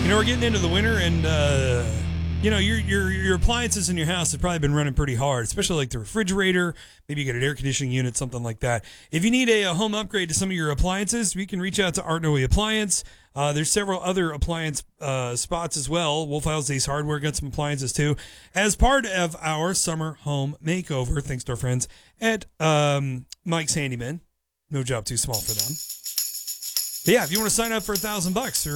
We're getting into the winter, and your appliances in your house have probably been running pretty hard, especially like the refrigerator. Maybe you get an air conditioning unit, something like that. If you need a home upgrade to some of your appliances, you can reach out to Art Noe Appliance. There's several other appliance spots as well. Wolf House Ace Hardware got some appliances too, as part of our summer home makeover. Thanks to our friends at Mike's Handyman. No job too small for them. But yeah, if you want to sign up for $1,000 or